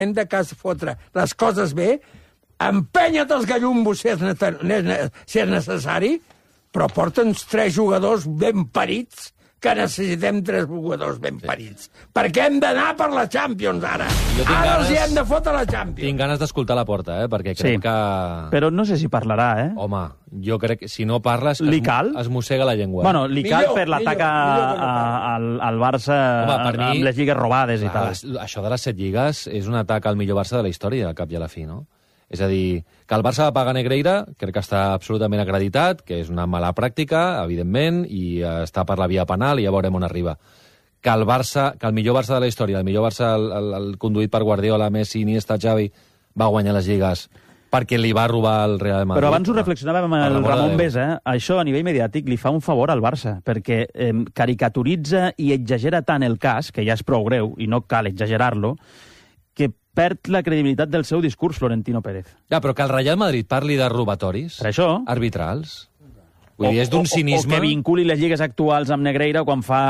hem de fotre les coses bé, empenya't els gallumbos si és necessari, però porta'ns 3 jugadors ben parits, que necessitem 3 jugadors ben parits. Perquè hem d'anar per la Champions, ara. Ara els hi hem de fotre la Champions. Tinc ganes d'escoltar la Porta, perquè crec que... Però no sé si parlarà, Home, jo crec que si no parles es mossega la llengua. Bueno, li cal per l'atac al Barça amb les lligues robades i tal. Això de les 7 lligues és un atac al millor Barça de la història, al cap i a la fi, no? És a dir, que el Barça va pagar Negreira, crec que està absolutament acreditat, que és una mala pràctica, evidentment, i està per la via penal i ja veurem on arriba. Que el millor Barça de la història, el millor Barça, el conduït per Guardiola, Messi, Iniesta, Xavi, va guanyar les lligues perquè li va robar el Real Madrid. Però abans ho reflexionàvem amb el Ramon Besa, això a nivell mediàtic li fa un favor al Barça, perquè caricaturitza i exagera tant el cas, que ja és prou greu, i no cal exagerar-lo, que perd la credibilitat del seu discurs, Florentino Pérez. Ja, però que el Real Madrid parli de robatoris arbitrals. Vull dir, és d'un cinisme... O que vinculi les lligues actuals amb Negreira quan fa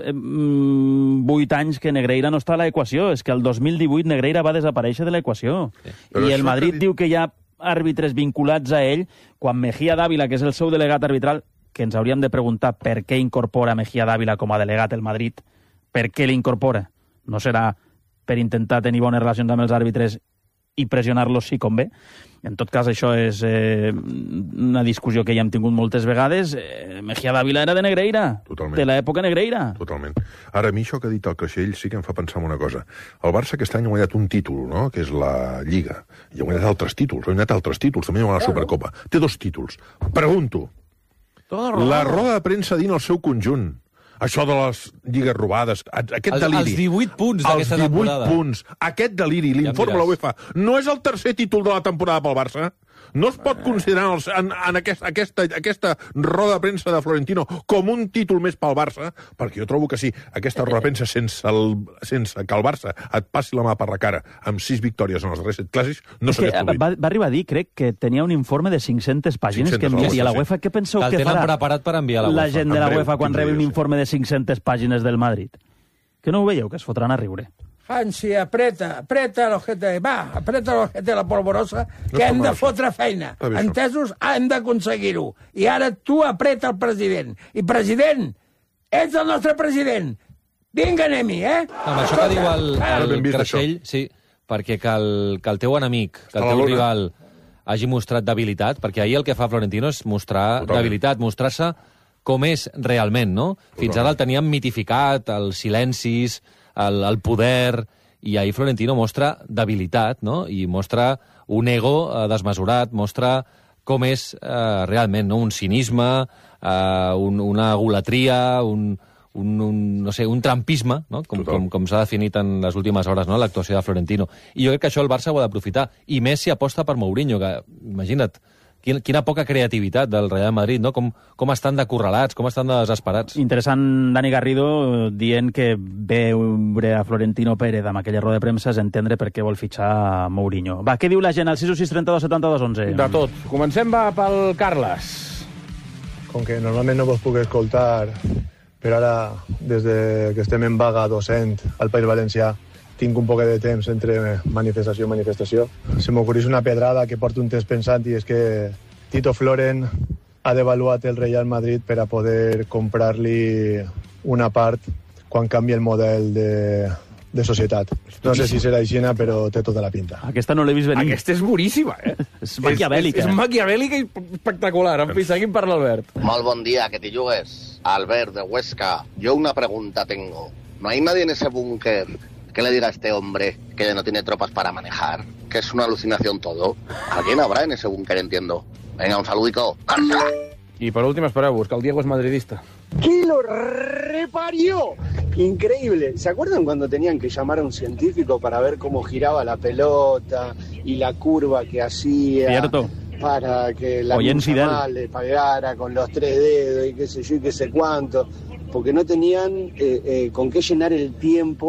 8 anys que Negreira no està a l'equació. És que el 2018 Negreira va desaparèixer de l'equació. Sí. I el Madrid diu que hi ha àrbitres vinculats a ell, quan Mejía Dávila, que és el seu delegat arbitral, que ens hauríem de preguntar per què incorpora Mejía Dávila com a delegat el Madrid, per què l'incorpora? No serà per intentar tenir bones relacions amb els àrbitres i pressionar-los si convé. En tot cas, això és una discussió que ja hem tingut moltes vegades. Mejía Dávila era de Negreira, de l'època Negreira. Totalment. Ara, a mi això que ha dit el Creixell sí que em fa pensar en una cosa. El Barça aquest any ha guanyat un títol, no?, que és la Lliga. I ha guanyat altres títols, també ha guanyat la Supercopa. Té 2 títols. Pregunto, la roda de premsa dins el seu conjunt, això de les lligues robades, aquest deliri... Els 18 punts d'aquesta temporada. Els 18 punts, aquest deliri, l'informe de la UEFA, no és el tercer títol de la temporada pel Barça? No es pot considerar en aquesta roda de premsa de Florentino com un títol més pel Barça? Perquè jo trobo que sí, aquesta roda de premsa sense que el Barça et passi la mà per la cara amb 6 victòries en els darrers 7 clàssics, no s'hagués produït. Va arribar a dir, crec, que tenia un informe de 500 pàgines que enviaria a la UEFA. Què penseu que farà preparat per enviar a la UEFA? La gent de la UEFA quan rebi un informe de 500 pàgines del Madrid? Que no ho veieu, que es fotran a riure? Hansi, apreta l'ojete, apreta l'ojete la polvorosa, que hem de fotre feina. Entesos? Hem d'aconseguir-ho. I ara tu apreta el president. I, president, ets el nostre president. Vinga, anem-hi, Amb això que diu el Creixell, sí, perquè que el teu enemic, que el teu rival hagi mostrat debilitat, perquè ahir el que fa Florentino és mostrar debilitat, mostrar-se com és realment, no? Fins ara el teníem mitificat, els silencis, el poder, i ahir Florentino mostra debilitat, no? I mostra un ego desmesurat, mostra com és realment, no? Un cinisme, una egolatria, no sé, un trampisme, no? Com s'ha definit en les últimes hores, no? L'actuació de Florentino. I jo crec que això el Barça ho ha d'aprofitar. I més si aposta per Mourinho, que, imagina't, quina poca creativitat del Real Madrid, no? Com estan d'acorralats, com estan de desesperats. Interessant, Dani Garrido dient que veure a Florentino Pérez amb aquella roda de premsa és entendre per què vol fitxar Mourinho. Va, què diu la gent al 616 32 72 11? De tot. Comencem pel Carles. Com que normalment no vos puc escoltar, però ara, des que estem en vaga docent al País Valencià, tinc un poc de temps entre manifestació i manifestació. Se m'ocorreix una pedrada que porto un temps pensant, i és que Tito Floren ha devaluat el Real Madrid per a poder comprar-li una part quan canvi el model de societat. No sé si serà així, però té tota la pinta. Aquesta no l'he vist venir. Aquesta és boníssima, És maquiavèlica. És maquiavèlica i espectacular. En fi, seguim per l'Albert. Molt bon dia, que te jugues. Albert, de Huesca. Yo una pregunta tengo. ¿No hay nadie en ese búnker que le diga a este hombre que no tiene tropas para manejar? Que es una alucinación todo. ¿Alguien habrá en ese búnker, entiendo? Venga, un saludico. Y por último, espereu-vos, que el Diego es madridista. ¡Que lo reparió! Increíble. ¿Se acuerdan cuando tenían que llamar a un científico para ver cómo giraba la pelota y la curva que hacía? Cierto. Para que la mal le pagara con los 3 dedos y qué sé yo y qué sé cuánto, porque no tenían con qué llenar el tiempo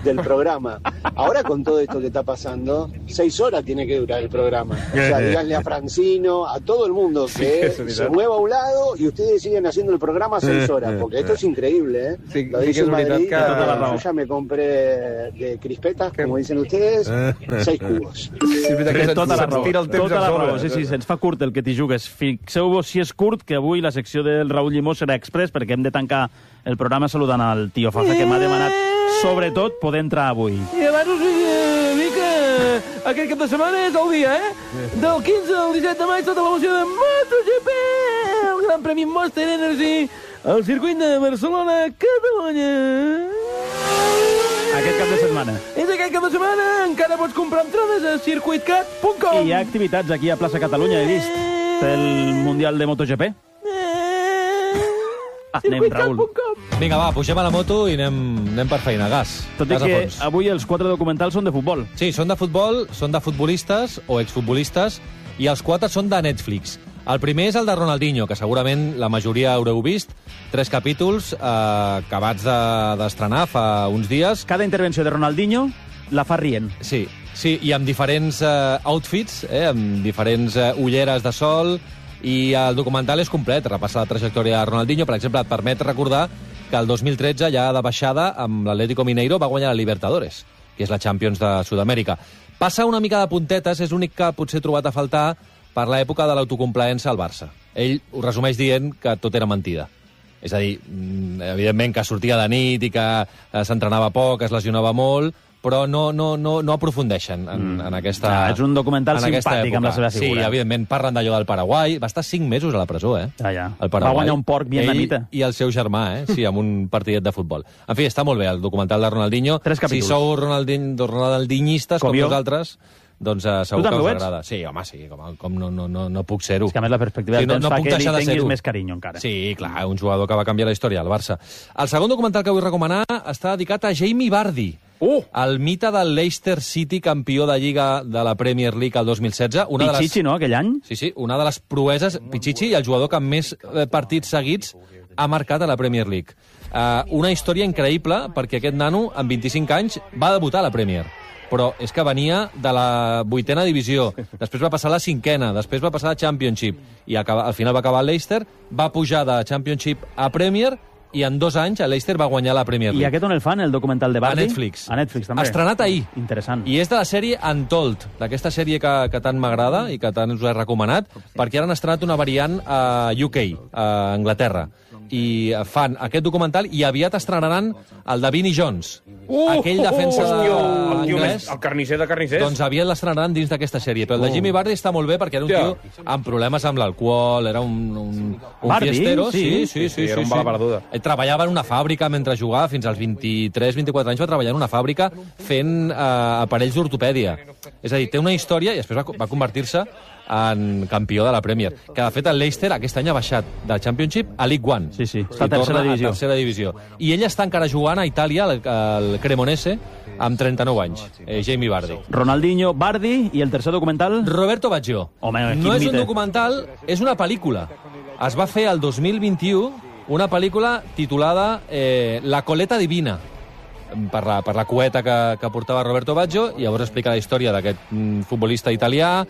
del programa. Ahora con todo esto que está pasando, 6 horas tiene que durar el programa. O sea, díganle a Francino, a todo el mundo que se mueva a un lado y ustedes siguen haciendo el programa 6 horas, porque esto es increíble, ¿eh? Sí, lo dice Madrid, yo ya me compré de crispetas, como dicen ustedes, 6 cubos. Tota la raó. Sí, se'ns fa curt el que t'hi jugues. Fixeu-vos si és curt, que avui la secció del Raül Llimó serà express, perquè hem de tancar el programa saludant al tio Fafe, que m'ha demanat, sobretot, poder entrar avui. I abans us dic que aquest cap de setmana és el dia, del 15 al 17 de maig, tota l'emoció de MotoGP, el Gran Premi Monster Energy, al circuit de Barcelona, Catalunya. Aquest cap de setmana. És aquest cap de setmana, encara pots comprar entrades a circuitcat.com. I hi ha activitats aquí a Plaça Catalunya, he vist, del Mundial de MotoGP. Anem, Raül. Vinga, va, pugem a la moto i anem per feina, gas. Tot i que avui els 4 documentals són de futbol. Sí, són de futbol, són de futbolistes o exfutbolistes, i els 4 són de Netflix. El primer és el de Ronaldinho, que segurament la majoria haureu vist. 3 capítols acabats d'estrenar fa uns dies. Cada intervenció de Ronaldinho la fa rient. Sí, i amb diferents outfits, amb diferents ulleres de sol, i el documental és complet, repassa la trajectòria de Ronaldinho. Per exemple, et permet recordar que el 2013, ja de baixada, amb l'Atlético Mineiro va guanyar la Libertadores, que és la Champions de Sud-amèrica. Passa una mica de puntetes, és l'únic que potser he trobat a faltar per l'època de l'autocomplaença al Barça. Ell ho resumeix dient que tot era mentida. És a dir, evidentment que sortia de nit i que s'entrenava poc, es lesionava molt, però no aprofundeixen en aquesta... És un documental simpàtic època. amb la seva figura. Sí, evidentment, parlen d'allò del Paraguai. Va estar 5 mesos a la presó, Ja. El Paraguai. Va guanyar un porc vietnamita. Ell i el seu germà, sí, amb un partidet de futbol. En fi, està molt bé el documental de Ronaldinho. 3 capítols. Si sou ronaldinyistes, com nosaltres, doncs segur que us agrada. Sí, home, sí, com no puc ser-ho. És que a més la perspectiva del temps fa que li tinguis més carinyo encara. Sí, clar, un jugador que va canviar la història al Barça. El segon documental que vull recomanar està dedicat a Jamie Vardy, el mite del Leicester City, campió de Lliga de la Premier League el 2016. Pichichi, no?, aquell any? Sí, una de les proeses, Pichichi, i el jugador que més partits seguits ha marcat a la Premier League. Una història increïble, perquè aquest nano, amb 25 anys, va debutar a la Premier. Però és que venia de la 8ª divisió, després va passar a la 5ª, després va passar a Championship, i al final va acabar al Leicester, va pujar de Championship a Premier, i en 2 anys el Leicester va guanyar la Premier League. I aquest on el fan, el documental de Vardy? A Netflix. A Netflix, també. Estrenat ahir. Interessant. I és de la sèrie Untold, d'aquesta sèrie que tant m'agrada i que tant us he recomanat, perquè ara han estrenat una variant a UK, a Anglaterra. I fan aquest documental i aviat estrenaran el de Vinnie Jones, aquell defensa anglès. El carnisser de carnissers. Doncs aviat l'estrenaran dins d'aquesta sèrie. Però el de Jimmy Vardy està molt bé perquè era un tio amb problemes amb l'alcohol, era un fiestero. Sí, era un bala perduda. Treballava en una fàbrica mentre jugava, fins als 23-24 anys va treballar en una fàbrica fent aparells d'ortopèdia. És a dir, té una història i després va convertir-se en campió de la Premier, que de fet el Leicester aquest any ha baixat del Championship a League One. Sí, està a tercera divisió. I ell està encara jugant a Itàlia, al Cremonese, amb 39 anys, Jamie Vardy. Ronaldinho, Vardy, i el tercer documental? Roberto Baggio. Home, no és un documental, és una pel·lícula. Es va fer el 2021 una pel·lícula titulada La coleta divina, per la cueta que portava Roberto Baggio, i llavors explica la història d'aquest futbolista italià.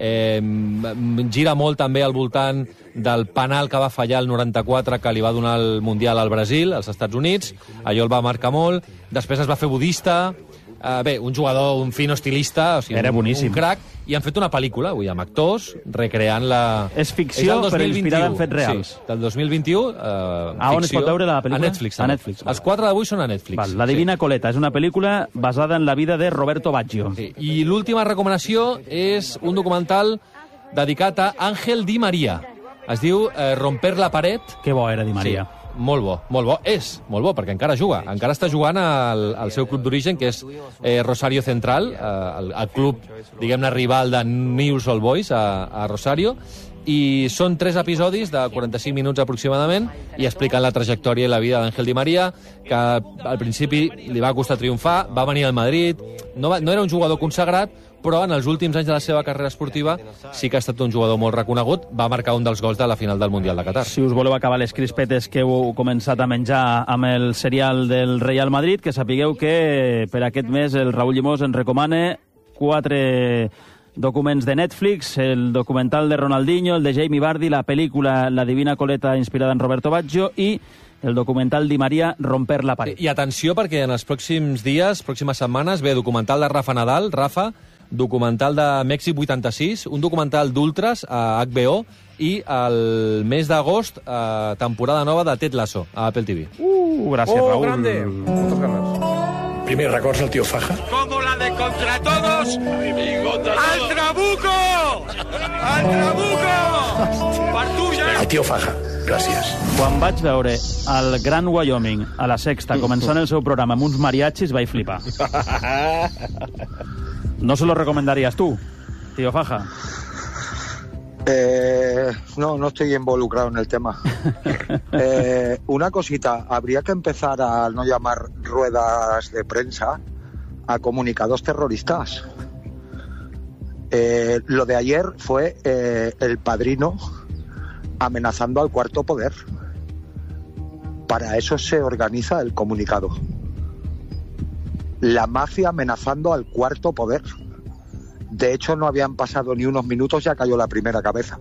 Gira molt també al voltant del penal que va fallar el 94, que li va donar el Mundial al Brasil, als Estats Units. Allò el va marcar molt. Després es va fer budista. Un jugador, un fino estilista, o sigui, era boníssim. Un crac, i han fet una pel·lícula, avui, amb actors, recreant la... És ficció, però inspirada en fets reals. Sí, del 2021, a on es pot veure la pel·lícula? A Netflix. A Netflix. Els 4 d'avui són a Netflix. Val, La Divina Coleta és una pel·lícula basada en la vida de Roberto Baggio. Sí. I l'última recomanació és un documental dedicat a Ángel Di María. Es diu Romper la paret. Que bo era Di María. Sí. Molt bo, molt bo. És molt bo, perquè encara juga. Encara està jugant al seu club d'origen, que és Rosario Central, el club, diguem-ne, rival de Newell's Old Boys a Rosario, i són 3 episodis de 45 minuts aproximadament i expliquen la trajectòria i la vida d'Àngel Di Maria, que al principi li va costar triomfar, va venir al Madrid, no era un jugador consagrat, però en els últims anys de la seva carrera esportiva sí que ha estat un jugador molt reconegut, va marcar un dels gols de la final del Mundial de Qatar. Si us voleu acabar les crispetes que heu començat a menjar amb el serial del Real Madrid, que sapigueu que per aquest mes el Raúl Llimós ens recomana 4 documents de Netflix, el documental de Ronaldinho, el de Jamie Vardy, la pel·lícula La Divina Coleta inspirada en Roberto Baggio i el documental Di Maria, Romper la pared. I atenció, perquè en els pròxims dies, pròximes setmanes, ve documental de Rafa Nadal, documental de Mèxic 86, un documental d'ultras a HBO i el mes d'agost, temporada nova de Ted Lasso a Apple TV. Gràcies, Raúl. Grande. Moltes ganes. Primer records al tío Faja. Como la de Contra Todos. ¡Al Trabuco! ¡Al Trabuco! Per tu ja! Al tío Faja. Gràcies. Quan vaig veure el Gran Wyoming a la Sexta començant el seu programa amb uns mariachis, vaig flipar. No se lo recomendarías tú, tío Faja. No estoy involucrado en el tema. Una cosita, habría que empezar a no llamar ruedas de prensa a comunicados terroristas. Lo de ayer fue el Padrino amenazando al Cuarto Poder. Para eso se organiza el comunicado. La mafia amenazando al Cuarto Poder. De hecho, no habían pasado ni unos minutos, ya cayó la primera cabeza.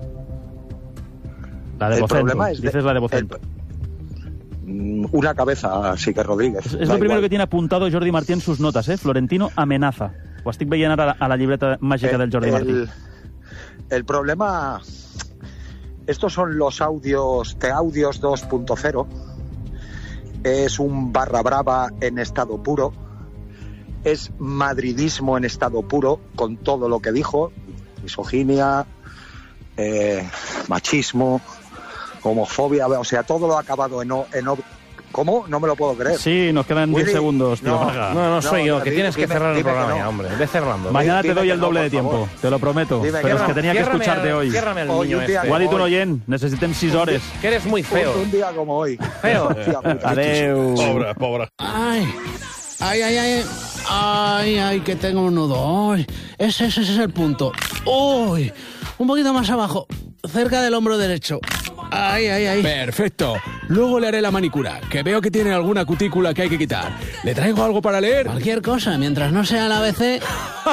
La de Vocento. Dices la de Vocento. Una cabeza, sí que Rodríguez. Es lo primero que tiene apuntado Jordi Martí en sus notas, ¿eh? Florentino amenaza. Ho estic veient ara a la llibreta màgica del Jordi Martí. El problema... Estos son los audios de Audios 2.0. Es un barra brava en estado puro. Es madridismo en estado puro, con todo lo que dijo. Misoginia, machismo, homofobia, o sea, todo lo ha acabado en ¿Cómo? No me lo puedo creer. Sí, nos quedan 10 segundos, tío. No soy yo, que tienes que cerrar el programa ya, hombre. Ve cerrando. Mañana te doy el doble de tiempo, te lo prometo. Pero es que tenía que escucharte hoy. Ciérrame el niño este. Ho ha dit un oient, necessitem 6 hores. Que eres muy feo. Un día como hoy. Feo. Adeu. Pobre. Ay, que tengo un nudo. Ay, ese es el punto. Uy, un poquito más abajo, cerca del hombro derecho. Ay. Perfecto. Luego le haré la manicura, que veo que tiene alguna cutícula que hay que quitar. ¿Le traigo algo para leer? Cualquier cosa, mientras no sea la ABC.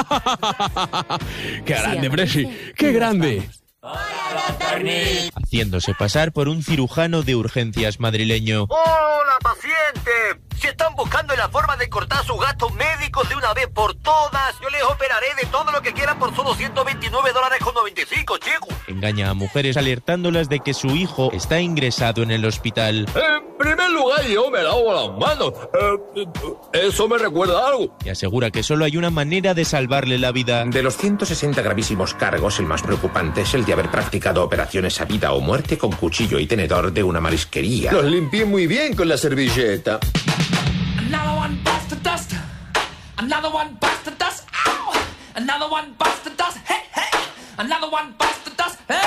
¡Qué grande, Presi! ¡Qué grande! Haciéndose pasar por un cirujano de urgencias madrileño. ¡Hola, paciente! Si están buscando la forma de cortar sus gastos médicos de una vez por todas, yo les operaré de todo lo que quieran por solo $129.95, chico. Engaña a mujeres alertándolas de que su hijo está ingresado en el hospital. En primer lugar, yo me lavo las manos. Eso me recuerda a algo. Y asegura que solo hay una manera de salvarle la vida. De los 160 gravísimos cargos, el más preocupante es el de haber practicado operaciones a vida o muerte con cuchillo y tenedor de una marisquería. Los limpié muy bien con la servilleta. Another one bites the dust. Another one bites the dust. Ow! Another one bites the dust. Hey, hey! Another one bites the dust. Hey!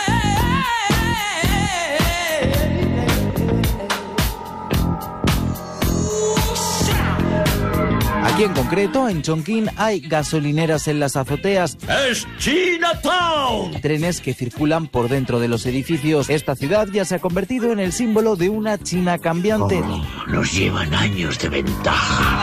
Aquí en concreto, en Chongqing, hay gasolineras en las azoteas. ¡Es Chinatown! Trenes que circulan por dentro de los edificios. Esta ciudad ya se ha convertido en el símbolo de una China cambiante. Nos llevan años de ventaja.